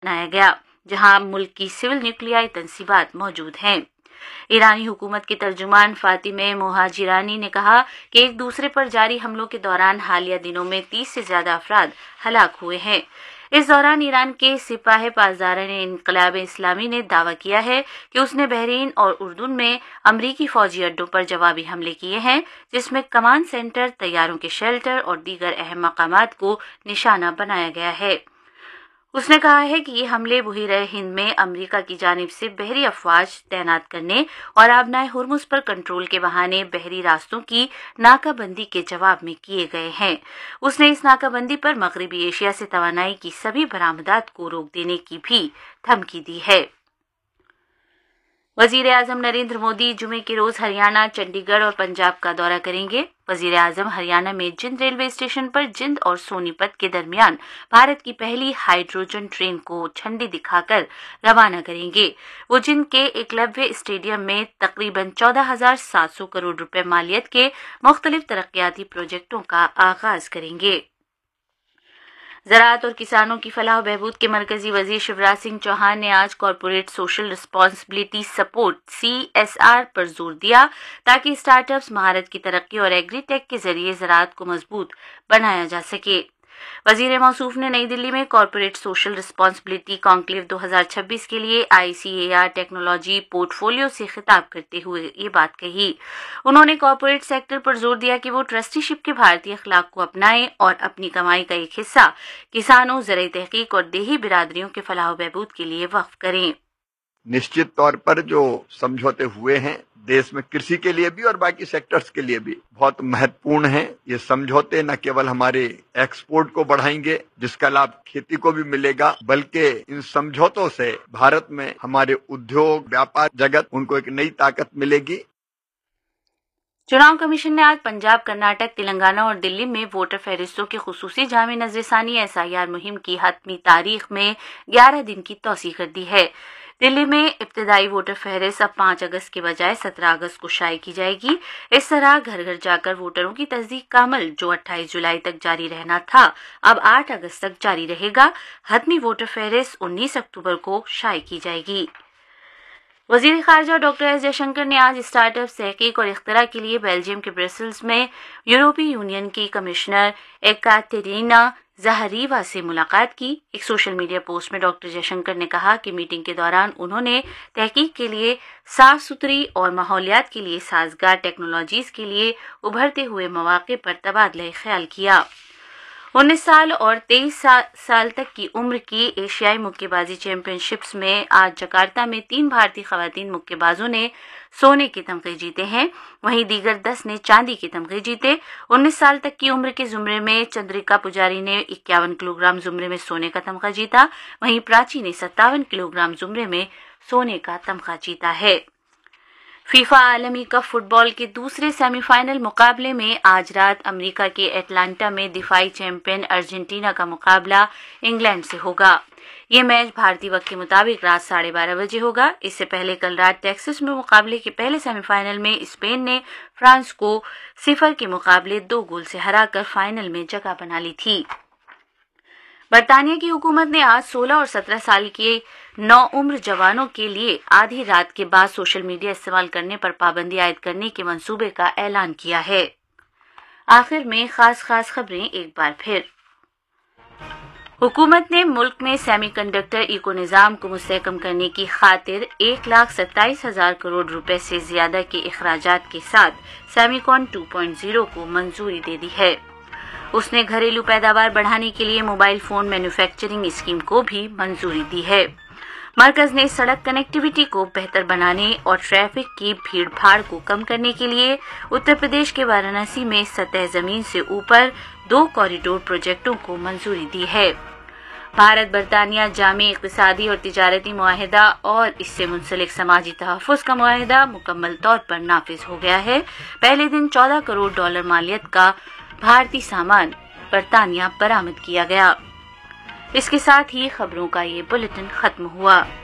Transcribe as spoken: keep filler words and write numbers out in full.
बनाया गया, जहां मुल्क की सिविल न्यूक्लियाई तंसीबात मौजूद हैं। ईरानी हुकूमत के तर्जुमान फातिमे मोहाजिरानी ने कहा कि एक दूसरे पर जारी हमलों के दौरान हालिया दिनों में तीस से ज्यादा अफराद हलाक हुए हैं। इस दौरान ईरान के सिपाही पासदार ने इनकलाब इस्लामी ने दावा किया है कि उसने बहरीन और उर्दून में अमरीकी फौजी अड्डों पर जवाबी हमले किए हैं, जिसमें कमांड सेंटर, तैयारों के शेल्टर और दीगर अहम मकामात को निशाना बनाया गया है। उसने कहा है कि ये हमले बहीरे हिंद में अमेरिका की जानिब से बहरी अफवाज तैनात करने और आबनाए हुर्मुज पर कंट्रोल के बहाने बहरी रास्तों की नाकाबंदी के जवाब में किए गए हैं। उसने इस नाकाबंदी पर मगरबी एशिया से तवानाई की सभी बरामदात को रोक देने की भी धमकी दी है। वजीर आजम नरेंद्र मोदी जुमे के रोज हरियाणा, चंडीगढ़ और पंजाब का दौरा करेंगे। वजीर आजम हरियाणा में जिंद रेलवे स्टेशन पर जिंद और सोनीपत के दरमियान भारत की पहली हाइड्रोजन ट्रेन को झंडी दिखाकर रवाना करेंगे। वो जिंद के एकलव्य स्टेडियम में तकरीबन चौदह हजार सात सौ करोड़ रुपए मालियत के मुख्तलिफ तरक्याती प्रोजेक्टों का आगाज करेंगे। ज़राअत और किसानों की फलाह बहबूद के मरकजी वजीर शिवराज सिंह चौहान ने आज corporate social responsibility support C S R पर जोर दिया, ताकि स्टार्टअप्स, महारत की तरक्की और एग्रीटेक के जरिए ज़राअत को मजबूत बनाया जा सके। वजीर मौसूफ ने नई दिल्ली में कॉरपोरेट सोशल रिस्पॉन्सिबिलिटी कॉन्क्लेव दो हज़ार छब्बीस के लिए आई सी ए आर टेक्नोलॉजी पोर्टफोलियो से खिताब करते हुए ये बात कही। उन्होंने कॉरपोरेट सेक्टर पर जोर दिया कि वो ट्रस्टीशिप के भारतीय अखलाक को अपनाएं और अपनी कमाई का एक हिस्सा किसानों, ज़राई तहकीक और देही बिरादरियों के फलाह बहबूद के लिए वक्फ करें। निश्चित तौर पर जो समझौते हुए हैं देश में कृषि के लिए भी और बाकी सेक्टर्स के लिए भी बहुत महत्वपूर्ण हैं। ये समझौते न केवल हमारे एक्सपोर्ट को बढ़ाएंगे, जिसका लाभ खेती को भी मिलेगा, बल्कि इन समझौतों से भारत में हमारे उद्योग, व्यापार जगत उनको एक नई ताकत मिलेगी। चुनाव कमीशन ने आज पंजाब, कर्नाटक, तेलंगाना और दिल्ली में वोटर फहरिस्तों की खुसूसी जामी नजरसानी एस आई आर मुहिम की हतमी तारीख में ग्यारह दिन की तौसीह कर दी है। दिल्ली में इब्तदाई वोटर फहरिस्त अब पाँच अगस्त के बजाय सत्रह अगस्त को शाये की जाएगी। इस तरह घर घर जाकर वोटरों की तस्दीक का अमल, जो अट्ठाईस जुलाई तक जारी रहना था, अब आठ अगस्त तक जारी रहेगा। हतमी वोटर फहरिस्त उन्नीस अक्टूबर को शाये की जाएगी। वजीर खारजा डॉक्टर एस जयशंकर ने आज स्टार्टअप, तहकीक और इख्तिरा के लिए बेल्जियम के ब्रसेल्स में यूरोपीय यूनियन की कमिश्नर एकातेरिना ज़हरीवा से मुलाकात की। एक सोशल मीडिया पोस्ट में डॉक्टर जयशंकर ने कहा कि मीटिंग के दौरान उन्होंने तहकीक के लिए साफ सुथरी और माहौलियात के लिए साजगार टेक्नोलॉजीज के लिए उभरते हुए मौके पर तबादला ख्याल किया। उन्नीस साल और तेईस सा, साल तक की उम्र की एशियाई मुक्केबाजी चैंपियनशिप्स में आज जकार्ता में तीन भारतीय खवातीन मुक्केबाजों ने सोने के तमगे जीते हैं, वहीं दीगर दस ने चांदी के तमगे जीते। उन्नीस साल तक की उम्र के जुमरे में चंद्रिका पुजारी ने इक्यावन किलोग्राम जुमरे में सोने का तमगा जीता, वहीं प्राची ने सत्तावन किलोग्राम जुमरे में सोने का तमगा जीता है। फीफा आलमी कप फुटबॉल के दूसरे सेमीफाइनल मुकाबले में आज रात अमेरिका के एटलांटा में दिफाई चैंपियन अर्जेंटीना का मुकाबला इंग्लैंड से होगा। ये मैच भारतीय वक्त के मुताबिक रात साढ़े बारह बजे होगा। इससे पहले कल रात टेक्सास में मुकाबले के पहले सेमीफाइनल में स्पेन ने फ्रांस को सिफर के मुकाबले दो गोल से हराकर फाइनल में जगह बना ली थी। बरतानिया की हुकूमत ने आज सोलह और सत्रह साल के नौ उम्र जवानों के लिए आधी रात के बाद सोशल मीडिया इस्तेमाल करने पर पाबंदी आयद करने के मंसूबे का ऐलान किया है। आखिर में खास खास खबरें एक बार फिर। हुकूमत ने मुल्क में सेमीकंडक्टर इको निज़ाम को मुस्तहकम करने की खातिर एक लाख सत्ताईस हजार करोड़ रुपए से ज्यादा के अखराजात के साथ सेमीकॉन टू पॉइंट ज़ीरो को मंजूरी दे दी है। उसने घरेलू पैदावार बढ़ाने के लिए मोबाइल फोन मैन्युफैक्चरिंग स्कीम को भी मंजूरी दी है। मरकज ने सड़क कनेक्टिविटी को बेहतर बनाने और ट्रैफिक की भीड़ भाड़ को कम करने के लिए उत्तर प्रदेश के वाराणसी में सतह जमीन से ऊपर दो कॉरिडोर प्रोजेक्टों को मंजूरी दी है। भारत बरतानिया जामी इक़्तिसादी और तिजारती मुआहिदा और इससे मुंसलिक समाजी तहफ़्फ़ुज़ का मुआहिदा मुकम्मल तौर पर नाफिज हो गया है। पहले दिन चौदह करोड़ डॉलर मालियत का भारतीय सामान बरतानिया बरामद किया गया। इसके साथ ही खबरों का ये बुलेटिन खत्म हुआ।